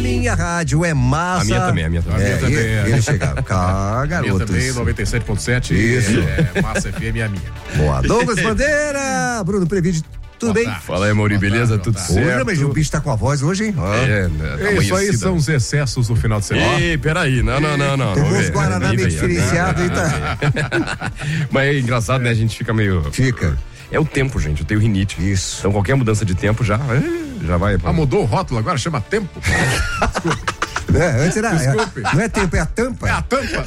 minha rádio é massa. A minha também, a minha também. Ele chegava. Garotos. A minha também, 97.7. Isso. Massa FM é a minha. Boa. Douglas Bandeira, Bruno Previde, tudo bem? Fala aí, Mauri, beleza? Tudo certo? Mas o bicho tá com a voz hoje, hein? Isso aí são os excessos do final de semana. Ei, peraí, não. Tomou os Guaraná meio diferenciado e tá. Mas é engraçado, né? A gente fica meio... Fica. É o tempo, gente, eu tenho rinite. Isso. Então qualquer mudança de tempo já vai. Mudou o rótulo agora, chama tempo. Antes era. Desculpe. Não é tempo, é a tampa. É a tampa.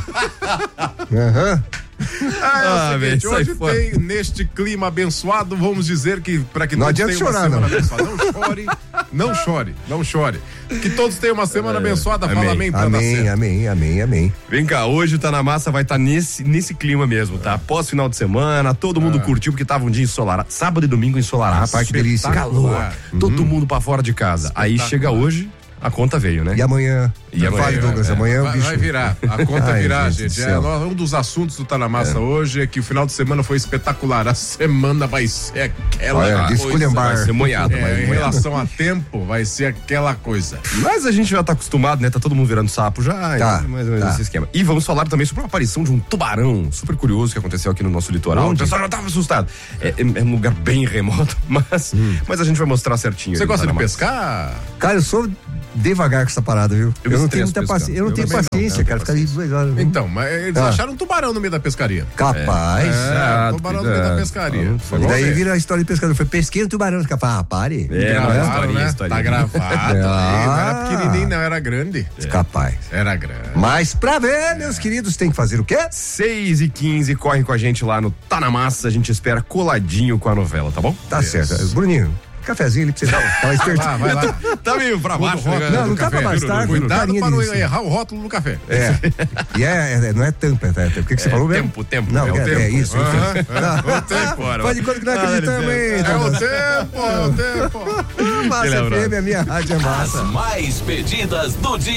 velho, hoje tem, neste clima abençoado, vamos dizer que para que não todos adianta tenham chorar, uma semana abençoada. Não chore. Que todos tenham uma semana abençoada. Fala amém pra dar certo. Amém. Vem cá, hoje Tá na Massa vai estar nesse clima mesmo, tá? Pós final de semana, todo mundo curtiu porque tava um dia ensolarado, sábado e domingo ensolarado. Rapaz, que delícia. Calor, todo mundo pra fora de casa. Aí chega hoje, a conta veio, né? E amanhã? Fale, Douglas, amanhã o bicho... Vai virar, a conta virá, gente. do Um dos assuntos do Tá na Massa hoje é que o final de semana foi espetacular. A semana vai ser aquela coisa. Vai ser moiada. Em relação a tempo, vai ser aquela coisa. Mas a gente já tá acostumado, né? Tá todo mundo virando sapo já. Mais ou menos esse esquema. E vamos falar também sobre a aparição de um tubarão super curioso que aconteceu aqui no nosso litoral. O pessoal já tava assustado. É um lugar bem remoto, mas a gente vai mostrar certinho. Você gosta de pescar? Cara, eu sou devagar com essa parada, viu? Eu não tenho muita paciência. Eu não tenho paciência, cara. Ficar ali 2 horas. Então, mas eles acharam um tubarão no meio da pescaria. Capaz. Um tubarão no meio da pescaria. E daí vira a história de pescador. Foi pesquei um tubarão. Fica, pare. Tá gravado. Não era pequenininho, não, era grande. Capaz. Era grande. Mas pra ver, meus queridos, tem que fazer o quê? 6h15, corre com a gente lá no Tá na Massa. A gente espera coladinho com a novela, tá bom? Tá certo. Bruninho, cafezinho ali pra você dar uma espertinha. Vai lá. Tá meio pra baixo. Não tá pra baixo, tá? Cuidado pra não errar o rótulo do café. E não é tampa, tá? O que você falou mesmo? Tempo. Não, é isso. O tempo. Pode quando que nós acreditamos, hein? É o tempo. Massa FM, a minha rádio é massa. As mais pedidas do dia.